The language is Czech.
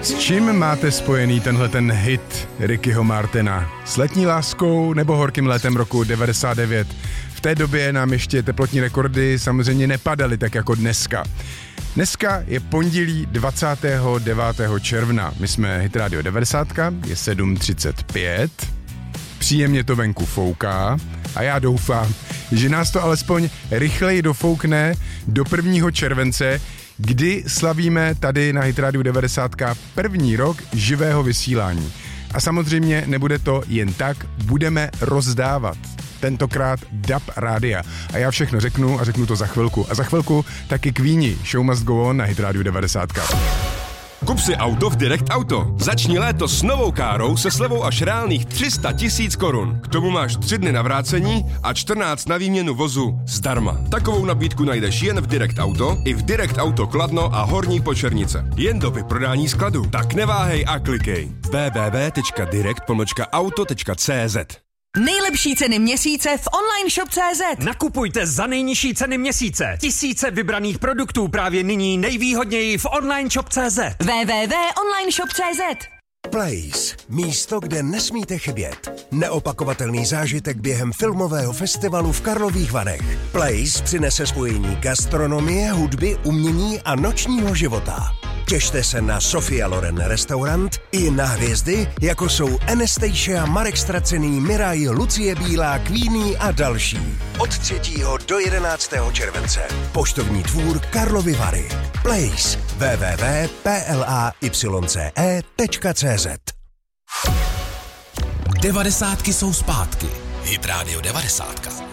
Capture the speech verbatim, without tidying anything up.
S čím máte spojený tenhle ten hit Rickyho Martina? S letní láskou nebo horkým létem roku devadesát devět? V té době nám ještě teplotní rekordy samozřejmě nepadaly tak jako dneska. Dneska je pondělí dvacátého devátého června. My jsme Hit Radio devadesát, je sedm třicet pět. Příjemně to venku fouká a já doufám, že nás to alespoň rychleji dofoukne do prvního července, kdy slavíme tady na Hit Radio devadesát první rok živého vysílání. A samozřejmě nebude to jen tak, budeme rozdávat. Tentokrát D A B rádia. A já všechno řeknu a řeknu to za chvilku. A za chvilku taky Queeni. Show must go on na Hit Radio devadesát. Kup si auto v Direct Auto. Začni léto s novou károu se slevou až reálných tři sta tisíc korun. K tomu máš tři dny na vrácení a čtrnáct na výměnu vozu zdarma. Takovou nabídku najdeš jen v Direct Auto, i v Direct Auto Kladno a Horní Počernice. Jen do vyprodání skladu. Tak neváhej a klikej. w w w tečka direct pomlčka auto tečka c z. Nejlepší ceny měsíce v online shop tečka cé zet. Nakupujte za nejnižší ceny měsíce. Tisíce vybraných produktů právě nyní nejvýhodněji v online shop tečka cé zet. w w w tečka online shop tečka cé zet. Place. Místo, kde nesmíte chybět. Neopakovatelný zážitek během filmového festivalu v Karlových Varech. Place přinese spojení gastronomie, hudby, umění a nočního života. Těšte se na Sofia Loren restaurant i na hvězdy, jako jsou Anastasia, Marek Stracený, Miraj, Lucie Bílá, Queeni a další. Od třetího do jedenáctého července. Poštovní dvůr Karlovy Vary. Place. w w w tečka p l a y c e tečka c z. Devadesátky jsou zpátky. Hit Radio devadesát.